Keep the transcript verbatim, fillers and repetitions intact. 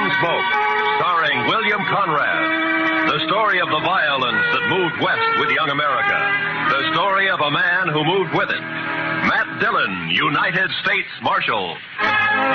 Gunsmoke, starring William Conrad. The story of the violence that moved west with young America. The story of a man who moved with it. Matt Dillon, United States Marshal.